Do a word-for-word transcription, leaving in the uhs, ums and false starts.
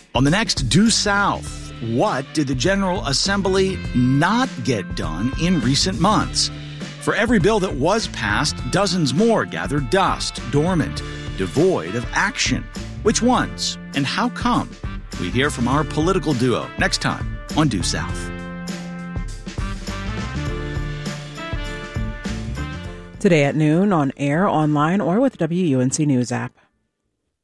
On the next Due South, what did the General Assembly not get done in recent months? For every bill that was passed, dozens more gathered dust, dormant, devoid of action. Which ones and how come? We hear from our political duo next time on Due South. Today at noon, on air, online, or with W U N C News app.